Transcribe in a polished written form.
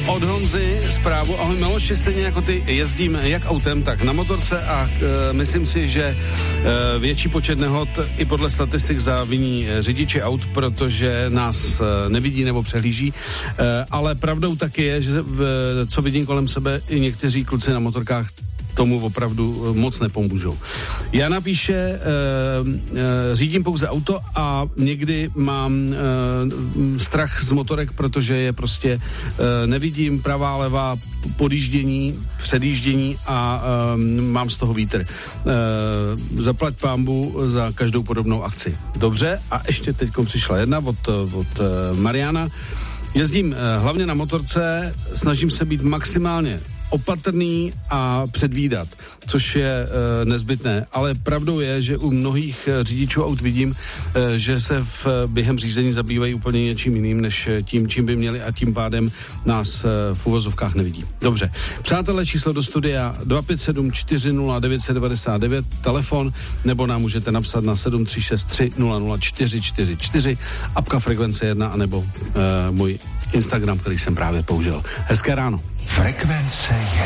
od Honzy zprávu. Ahoj Miloši, stejně jako ty jezdím jak autem, tak na motorce a myslím si, že větší počet nehod i podle statistik zaviní řidiči aut, protože nás nevidí nebo přehlíží, ale pravdou taky je, že co vidím kolem sebe, i někteří kluci na motorkách tomu opravdu moc nepomůžou. Jana píše, řídím pouze auto a někdy mám strach z motorek, protože je prostě nevidím, pravá, levá, podjíždění, předjíždění a mám z toho vítr. Zaplať pánbu za každou podobnou akci. Dobře, a ještě teďkom přišla jedna od Mariana. Jezdím hlavně na motorce, snažím se být maximálně opatrný a předvídat, což je nezbytné. Ale pravdou je, že u mnohých řidičů aut vidím, že se během řízení zabývají úplně něčím jiným, než tím, čím by měli, a tím pádem nás v uvozovkách nevidí. Dobře. Přátelé, číslo do studia 257 409 999, telefon, nebo nám můžete napsat na 7363 00444, apka Frekvence 1, anebo můj Instagram, který jsem právě použil. Hezké ráno. Frekvence 1.